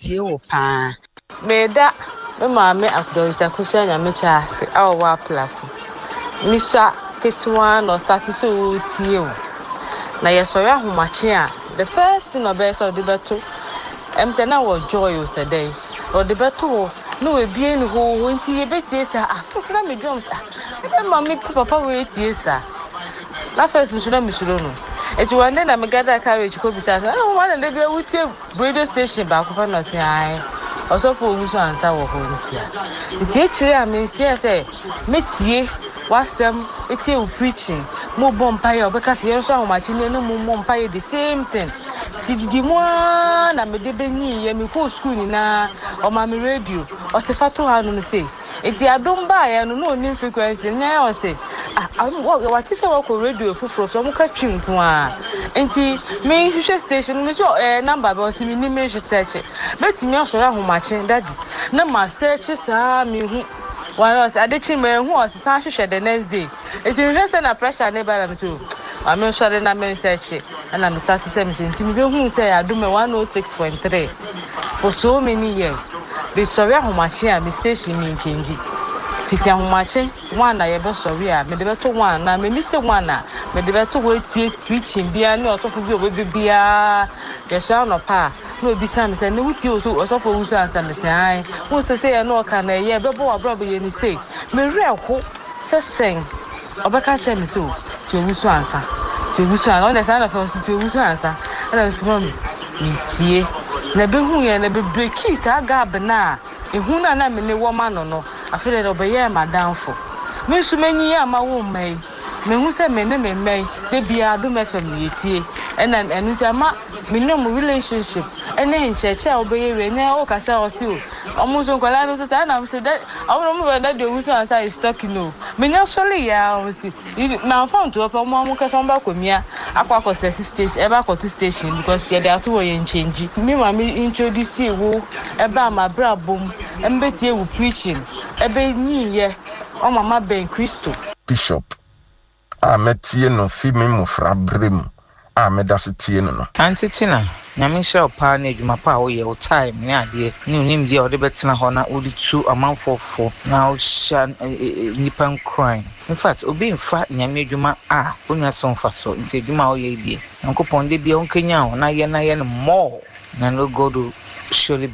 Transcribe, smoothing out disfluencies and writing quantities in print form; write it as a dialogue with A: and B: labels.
A: tie wo pa
B: Meda me maame akdonsa kusha nya me chaase awa plako misha ketwa no start so tie wo na yesori ahomache a the first thing obey so the beto say na wo joy o say dey o the beto no we bien ho nti ye betie sa afese na me drums e ma me papa we tie sa na first so na me suro no eti one day na me gather carriage ko bisa so one day be wutie radio station ba ko fa no say ai also for wuso ansa wo ho nsia nti e kire a me nsia say metie wasem etie u preaching mo bompa ye obeka se yenso ahomachi ne no mo bompa ye the same thing tididi mo na me de benyi ye me ko school ni na o ma me radio o se fato ha no say enti adom ba ye no no ni frequency na o say what is our radio fufuro so mo ka twinko a enti me hwehwe station me so number ba o se me ni me hwete betimi asoro ahomachi daddy na ma search sa me hu one was adechi me hu o se san hwehwe the next day enti me say na pressure na ba na too I'm not sure that I'm searching and I'm starting to say, who say I do my 106.3 for so many years. The sorry how much here, station mean change. Fiti how much one I ever sorry, I made the better one, I may meet one, may the better way to preaching be a no sort of your baby be a the sound of pa. No, be some say no to you or so for who's answer me say, who say I know can a year, but probably any say, me real hope, says sing. Obeka che me so to wusu ansa on the side of us to wusu ansa and I was from tie na be hu ye na be break it agab na ehu na me ne woman no afele do be ye madam fo me su manyi ya ma wo mai me hu se me ne me mai de bia do me fam ye tie and enu ti ama me no relationship ene ncheche obeye we na o kasa o si o omuzo kwala no say na say that awon mo be de wusu ansa is talking no me nya sole ya o si na phone to opa mo kasa mba kwamia akwa station eba to station because they are to we change me ma me introduce wo eba ma brabom embetie wo preaching ebe nyiye o mama ben Christo
C: Bishop ametie no fi me mufra brem amedasetie no
D: antitina na me show pa na adwuma pa wo ye o time ne ade ne unim dia o de betena ho na odi tu amanfofo na o sha nipan crime in fact obi mfa nyame adwuma onya so mfa so nti adwuma o ye die nkopon de bia onkenya ho na ye no more na no God surely